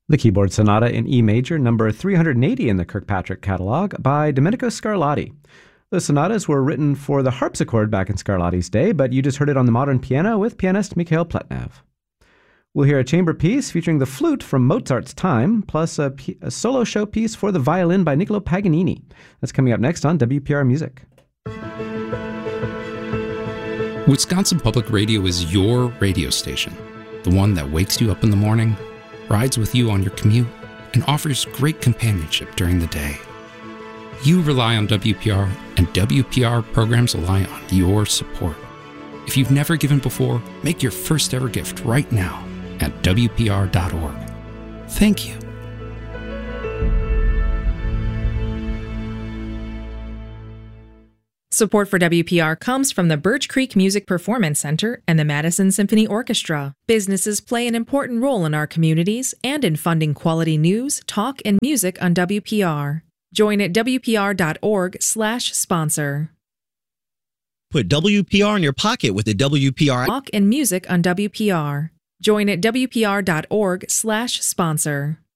The Keyboard Sonata in E Major, number 380 in the Kirkpatrick catalog, by Domenico Scarlatti. The sonatas were written for the harpsichord back in Scarlatti's day, but you just heard it on the modern piano with pianist Mikhail Pletnev. We'll hear a chamber piece featuring the flute from Mozart's time, plus a solo show piece for the violin by Niccolo Paganini. That's coming up next on WPR Music. Wisconsin Public Radio is your radio station, the one that wakes you up in the morning, rides with you on your commute, and offers great companionship during the day. You rely on WPR, and WPR programs rely on your support. If you've never given before, make your first ever gift right now at WPR.org. Thank you. Support for WPR comes from the Birch Creek Music Performance Center and the Madison Symphony Orchestra. Businesses play an important role in our communities and in funding quality news, talk, and music on WPR. Join at WPR.org/sponsor. Put WPR in your pocket with the WPR Talk and music on WPR. Join at WPR.org/sponsor.